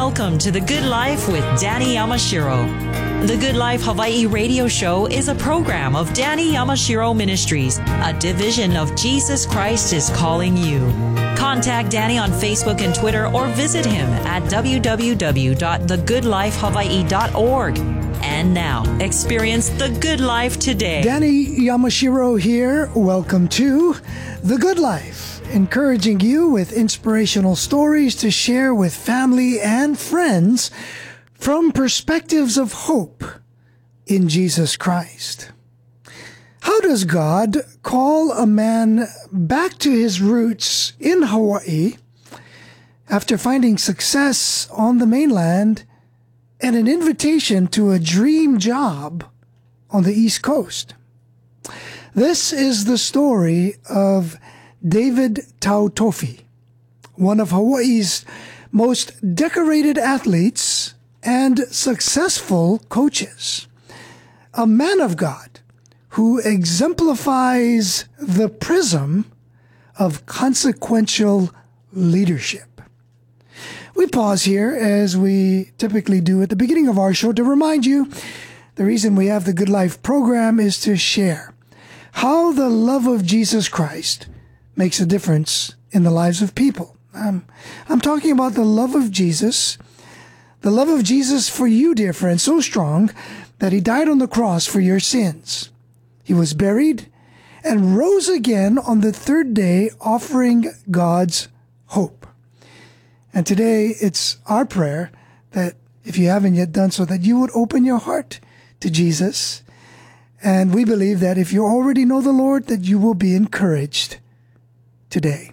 Welcome to The Good Life with Danny Yamashiro. The Good Life Hawaii radio show is a program of Danny Yamashiro Ministries, a division of Jesus Christ is Calling You. Contact Danny on Facebook and Twitter or visit him at www.thegoodlifehawaii.org. And now, experience the good life today. Danny Yamashiro here. Welcome to The Good Life, encouraging you with inspirational stories to share with family and friends from perspectives of hope in Jesus Christ. How does God call a man back to his roots in Hawaii after finding success on the mainland and an invitation to a dream job on the East Coast? This is the story of David Tautofi, one of Hawaii's most decorated athletes and successful coaches, a man of God who exemplifies the prism of consequential leadership. We pause here, as we typically do at the beginning of our show, to remind you the reason we have the Good Life program is to share how the love of Jesus Christ makes a difference in the lives of people. I'm talking about the love of Jesus for you, dear friend, so strong that he died on the cross for your sins. He was buried and rose again on the third day, offering God's hope. And today it's our prayer that, if you haven't yet done so, that you would open your heart to Jesus. And we believe that if you already know the Lord, that you will be encouraged today.